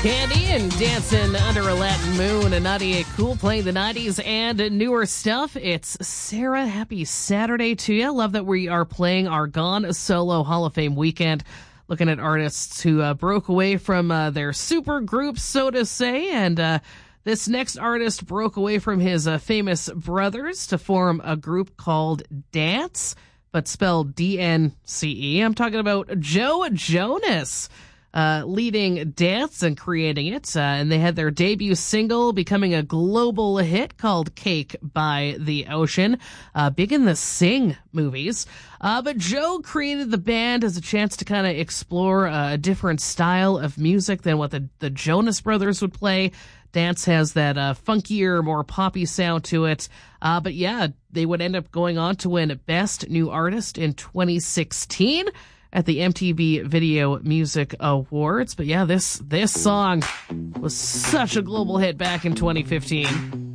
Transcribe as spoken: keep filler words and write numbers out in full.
Candy and Dancing Under a Latin Moon, and ninety-eight Cool playing the nineties and newer stuff. It's Sarah. Happy Saturday to you. Love that we are playing our Gone Solo Hall of Fame weekend, looking at artists who uh, broke away from uh, their super groups, so to say, and uh, this next artist broke away from his uh, famous brothers to form a group called Dance, but spelled D N C E. I'm talking about Joe Jonas. Uh, leading Dance and creating it. Uh, and they had their debut single becoming a global hit called Cake by the Ocean. Uh, big in the Sing movies. Uh, but Joe created the band as a chance to kind of explore uh, a different style of music than what the, the Jonas Brothers would play. Dance has that uh, funkier, more poppy sound to it. Uh, but yeah, they would end up going on to win Best New Artist in twenty sixteen. At the M T V Video Music Awards. But yeah, this this song was such a global hit back in twenty fifteen.